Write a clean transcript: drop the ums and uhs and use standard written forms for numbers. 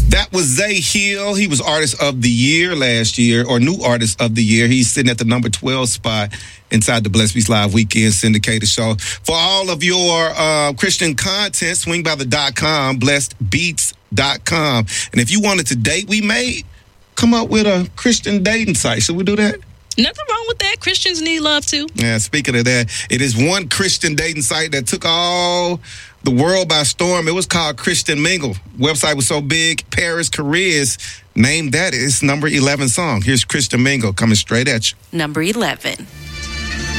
That was Zay Hill. He was Artist of the Year last year, or New Artist of the Year. He's sitting at the number 12 spot inside the Blessed Beats Live Weekend Syndicated Show. For all of your Christian content, swingbythe.com, blessedbeats.com. And if you wanted to date, we may come up with a Christian dating site. Should we do that? Nothing wrong with that. Christians need love, too. Yeah, speaking of that, it is one Christian dating site that took all the world by storm. It was called Christian Mingle. Website was so big, Paris Careers named that its number 11 song. Here's Christian Mingle coming straight at you. Number 11.